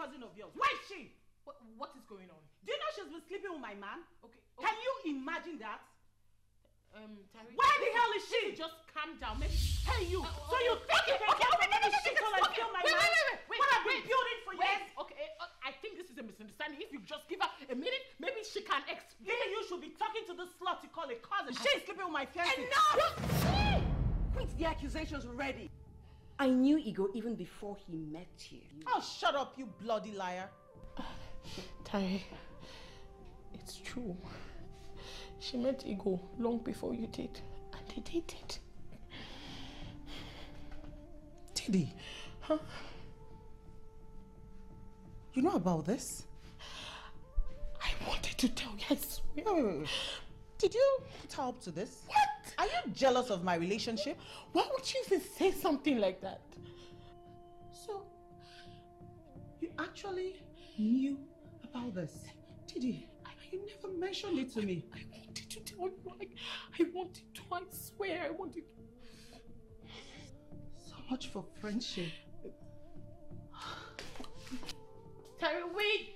cousin of yours. Where is she? What is going on? Do you know she's been sleeping with my man? Okay. Can you imagine that? Terry, where the hell is she? Just calm down. Maybe. Hey, you. So you think you can get somebody shit on and steal my man? Wait. What I've been building for years? Okay, I think this is a misunderstanding. If you just give her a minute, maybe she can explain. Then you should be talking to the slut you call a cousin. She's sleeping with my fiancé. Enough! Quit the accusations already. I knew Ego even before he met you. Oh, shut up, you bloody liar. Terry, it's true. She met Ego long before you did, and they dated. Did he? Huh? You know about this? I wanted to tell you, I swear. Wait. Did you put her up to this? What? Are you jealous of my relationship? Why would you even say something like that? So, you actually knew about this, did you? You never mentioned it to me. I wanted to tell you. I wanted to. I swear I wanted to. So much for friendship. Terry, wait!